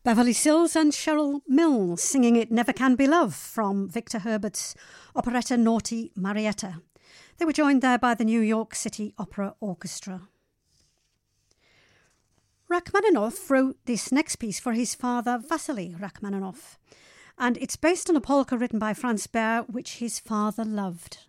Beverly Sills and Cheryl Mills singing It Never Can Be Love from Victor Herbert's operetta Naughty Marietta. They were joined there by the New York City Opera Orchestra. Rachmaninoff wrote this next piece for his father Vasily Rachmaninoff, and it's based on a polka written by Franz Baer, which his father loved.